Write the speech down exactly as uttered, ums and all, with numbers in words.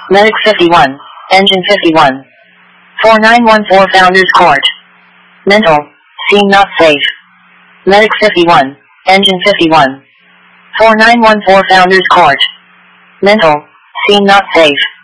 Medic fifty-one, Engine fifty-one. four nine one four Founders Court. Mental, scene not safe. Medic fifty-one, Engine fifty-one. four nine one four Founders Court. Mental, scene not safe.